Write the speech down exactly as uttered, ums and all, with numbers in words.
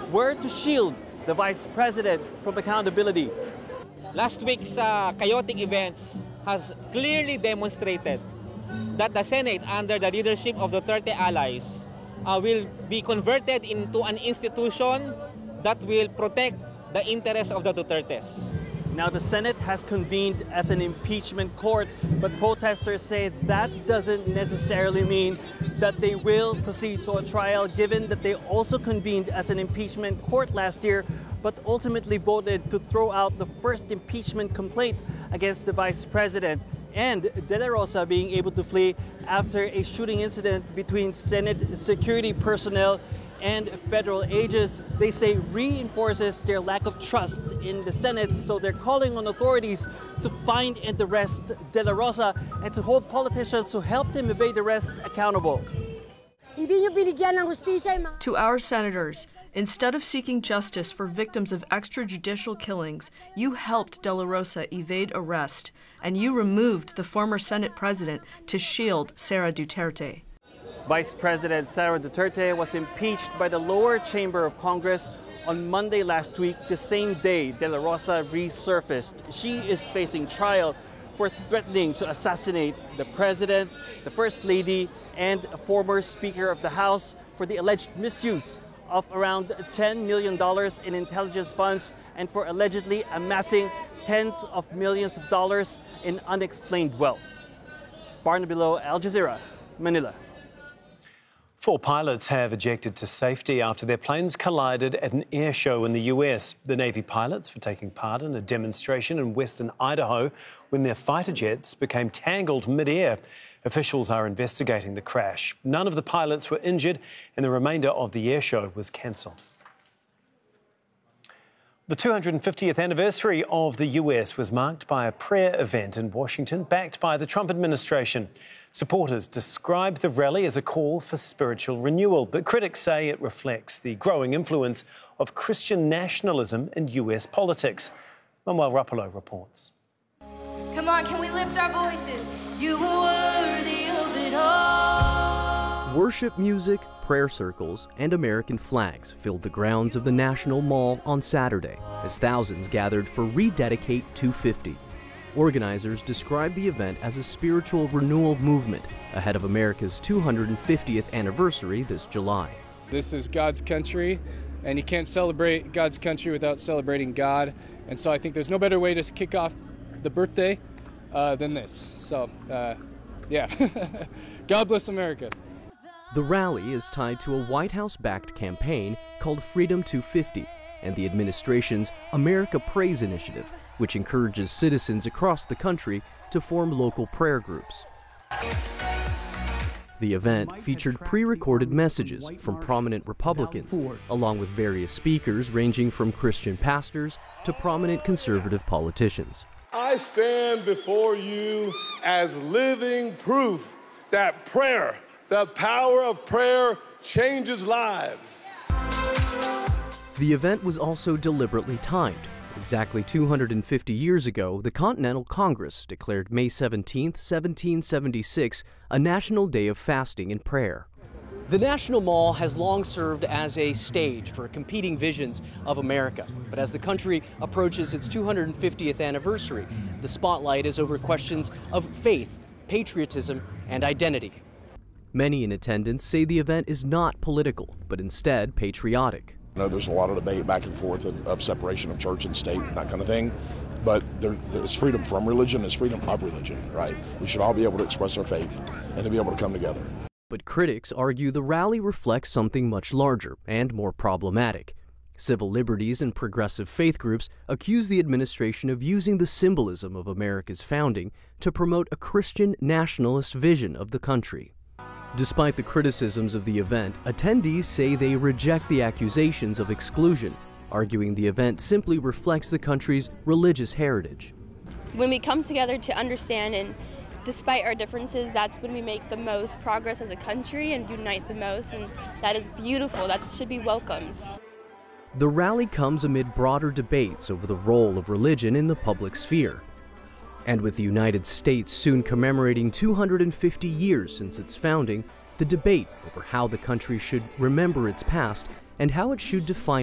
were to shield the Vice President from accountability. Last week's uh, chaotic events has clearly demonstrated that the Senate, under the leadership of the Duterte allies, uh, will be converted into an institution that will protect the interests of the Dutertes. Now, the Senate has convened as an impeachment court, but protesters say that doesn't necessarily mean that they will proceed to a trial, given that they also convened as an impeachment court last year, but ultimately voted to throw out the first impeachment complaint against the Vice President, and De La Rosa being able to flee after a shooting incident between Senate security personnel and federal agents. They say reinforces their lack of trust in the Senate, so they're calling on authorities to find and arrest De La Rosa and to hold politicians who helped him evade arrest accountable. To our senators, instead of seeking justice for victims of extrajudicial killings, you helped De La Rosa evade arrest, and you removed the former Senate president to shield Sara Duterte. Vice President Sara Duterte was impeached by the lower chamber of Congress on Monday last week, the same day De La Rosa resurfaced. She is facing trial for threatening to assassinate the president, the first lady, and a former Speaker of the House for the alleged misuse of around ten million dollars in intelligence funds and for allegedly amassing tens of millions of dollars in unexplained wealth. Barnaby Lowe, Al Jazeera, Manila. Four pilots have ejected to safety after their planes collided at an air show in the U S. The Navy pilots were taking part in a demonstration in western Idaho when their fighter jets became tangled mid-air. Officials are investigating the crash. None of the pilots were injured and the remainder of the air show was cancelled. The two hundred fiftieth anniversary of the U S was marked by a prayer event in Washington backed by the Trump administration. Supporters describe the rally as a call for spiritual renewal, but critics say it reflects the growing influence of Christian nationalism in U S politics. Manuel Rapolo reports. Come on, can we lift our voices? You were worthy of it all. Worship music, prayer circles, and American flags filled the grounds of the National Mall on Saturday as thousands gathered for Rededicate two fifty. Organizers described the event as a spiritual renewal movement ahead of America's two hundred fiftieth anniversary this July. This is God's country, and you can't celebrate God's country without celebrating God. And so I think there's no better way to kick off the birthday uh, than this. So, uh, yeah, God bless America. The rally is tied to a White House-backed campaign called Freedom two fifty and the administration's America Prays initiative, which encourages citizens across the country to form local prayer groups. The event featured pre-recorded messages from prominent Republicans, along with various speakers ranging from Christian pastors to prominent conservative politicians. I stand before you as living proof that prayer, the power of prayer, changes lives. The event was also deliberately timed. Exactly two hundred fifty years ago, the Continental Congress declared May seventeenth, seventeen seventy-six, a national day of fasting and prayer. The National Mall has long served as a stage for competing visions of America. But as the country approaches its two hundred fiftieth anniversary, the spotlight is over questions of faith, patriotism, and identity. Many in attendance say the event is not political, but instead patriotic. I know there's a lot of debate back and forth of, of separation of church and state and that kind of thing, but there, there's freedom from religion, there's freedom of religion, right? We should all be able to express our faith and to be able to come together. But critics argue the rally reflects something much larger and more problematic. Civil liberties and progressive faith groups accuse the administration of using the symbolism of America's founding to promote a Christian nationalist vision of the country. Despite the criticisms of the event, attendees say they reject the accusations of exclusion, arguing the event simply reflects the country's religious heritage. When we come together to understand, and despite our differences, that's when we make the most progress as a country and unite the most, and that is beautiful. That should be welcomed. The rally comes amid broader debates over the role of religion in the public sphere. And with the United States soon commemorating two hundred fifty years since its founding, the debate over how the country should remember its past and how it should define